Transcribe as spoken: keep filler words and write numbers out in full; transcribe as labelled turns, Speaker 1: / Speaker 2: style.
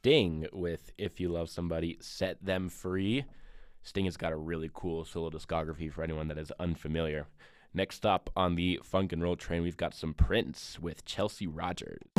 Speaker 1: Sting with If You Love Somebody, Set Them Free. Sting has got a really cool solo discography for anyone that is unfamiliar. Next up on the funk and roll train, we've got some Prince with Chelsea Rogers.